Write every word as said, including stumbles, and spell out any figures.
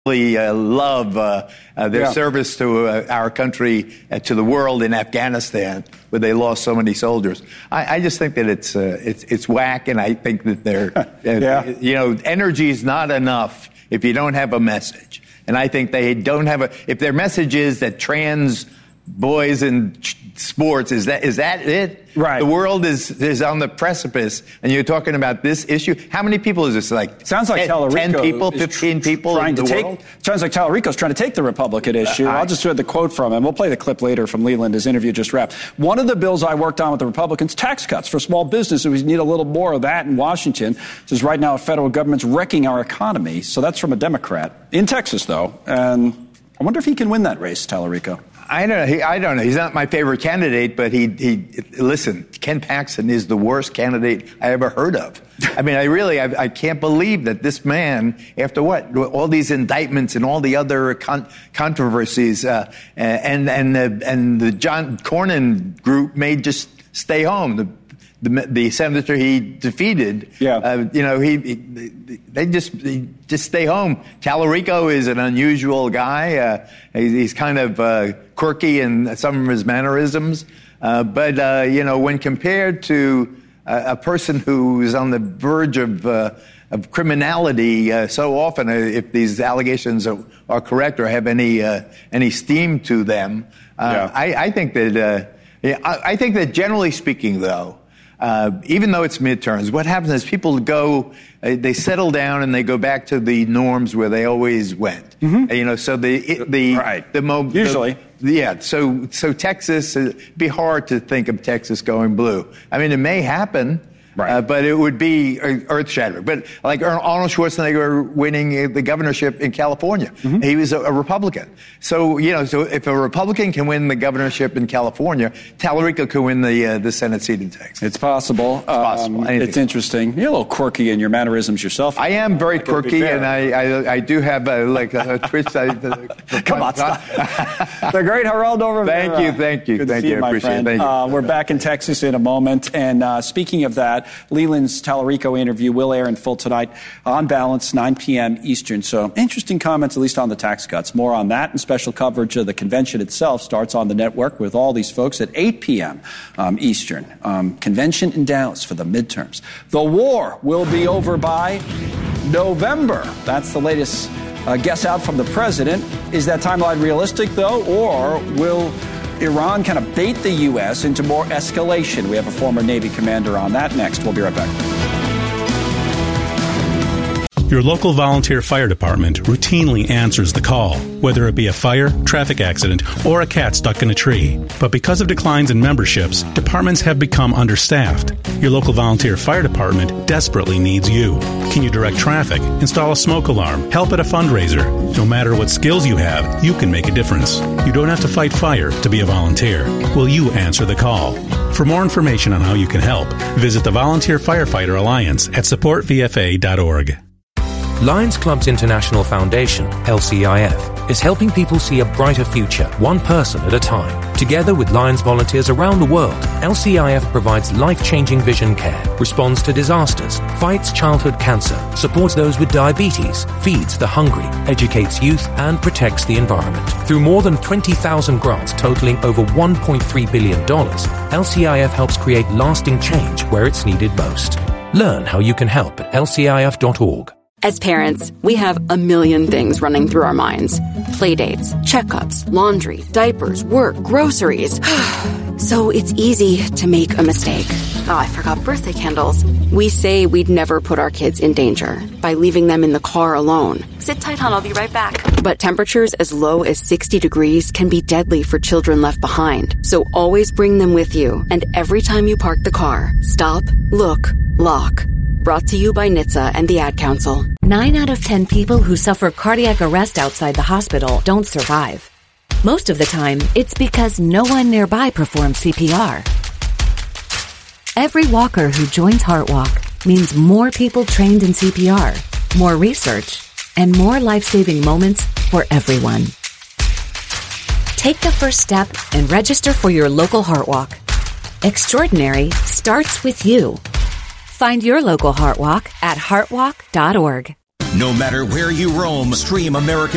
Uh, love uh, uh, their yeah. service to uh, our country, uh, to the world in Afghanistan, where they lost so many soldiers. I, I just think that it's uh, it's it's whack, and I think that they're, uh, yeah. you know, energy is not enough if you don't have a message. And I think they don't have a. If their message is that trans boys in sports, is that is that it? Right. The world is is on the precipice, and you're talking about this issue. How many people is this? Like sounds like ten, Tallarico ten people, fifteen people trying in to the take. world. Sounds like Tallarico's trying to take the Republican issue. Uh, I, I'll just read the quote from him. We'll play the clip later from Leland. His interview just wrapped. One of the bills I worked on with the Republicans, tax cuts for small business. We need a little more of that in Washington. Says right now, the federal government's wrecking our economy. So that's from a Democrat in Texas, though. And I wonder if he can win that race, Tallarico. I don't know. He, I don't know. He's not my favorite candidate, but he, he, listen, Ken Paxton is the worst candidate I ever heard of. I mean, I really, I, I can't believe that this man, after what, all these indictments and all the other con- controversies, uh, and, and, the, and the John Cornyn group may just stay home. The, The, the senator he defeated, yeah. uh, you know, he, he they just he just stay home. Tallarico is an unusual guy. Uh, he's, he's kind of uh, quirky in some of his mannerisms, uh, but uh, you know, when compared to a, a person who is on the verge of uh, of criminality, uh, so often, uh, if these allegations are, are correct or have any uh, any steam to them, uh, yeah. I, I think that uh, yeah, I, I think that generally speaking, though. Uh, even though it's midterms, what happens is people go, uh, they settle down and they go back to the norms where they always went. Mm-hmm. Uh, you know, so the it, the right. the mo- usually the, yeah. So so Texas, uh, it'd be hard to think of Texas going blue. I mean, it may happen. Right. Uh, but it would be earth-shattering. But like Arnold Schwarzenegger winning the governorship in California, mm-hmm. he was a, a Republican. So you know, so if a Republican can win the governorship in California, Tallarico can win the uh, the Senate seat in Texas. It's possible. It's possible. Um, it's interesting. You're a little quirky in your mannerisms yourself. I am very uh, quirky, and I, I I do have a, like a, a twitch. I, the, Come on, stop. The great Geraldo Rivera. Thank you, thank you, Good thank to you. See you, I appreciate it. Thank you. Uh, we're back in Texas in a moment, and uh, speaking of that. Leland's Tallarico interview will air in full tonight on Balance, nine p.m. Eastern. So interesting comments, at least on the tax cuts. More on that and special coverage of the convention itself starts on the network with all these folks at eight p.m. Um, Eastern. Um, convention in Dallas for the midterms. The war will be over by November. That's the latest uh, guess out from the president. Is that timeline realistic, though, or will Iran kind of bait the U S into more escalation? We have a former Navy commander on that next. We'll be right back. Your local volunteer fire department routinely answers the call, whether it be a fire, traffic accident, or a cat stuck in a tree. But because of declines in memberships, departments have become understaffed. Your local volunteer fire department desperately needs you. Can you direct traffic, install a smoke alarm, help at a fundraiser? No matter what skills you have, you can make a difference. You don't have to fight fire to be a volunteer. Will you answer the call? For more information on how you can help, visit the Volunteer Firefighter Alliance at support v f a dot org. Lions Club's International Foundation, L C I F, is helping people see a brighter future, one person at a time. Together with Lions volunteers around the world, L C I F provides life-changing vision care, responds to disasters, fights childhood cancer, supports those with diabetes, feeds the hungry, educates youth, and protects the environment. Through more than twenty thousand grants totaling over one point three billion dollars, L C I F helps create lasting change where it's needed most. Learn how you can help at L C I F dot org. As parents, we have a million things running through our minds. Playdates, checkups, laundry, diapers, work, groceries. So it's easy to make a mistake. Oh, I forgot birthday candles. We say we'd never put our kids in danger by leaving them in the car alone. Sit tight, hon, I'll be right back. But temperatures as low as sixty degrees can be deadly for children left behind. So always bring them with you. And every time you park the car, stop, look, lock. Brought to you by N H T S A and the Ad Council. Nine out of ten people who suffer cardiac arrest outside the hospital don't survive. Most of the time, it's because no one nearby performs C P R. Every walker who joins HeartWalk means more people trained in C P R, more research, and more life-saving moments for everyone. Take the first step and register for your local HeartWalk. Extraordinary starts with you. Find your local HeartWalk at heartwalk dot org. No matter where you roam, stream American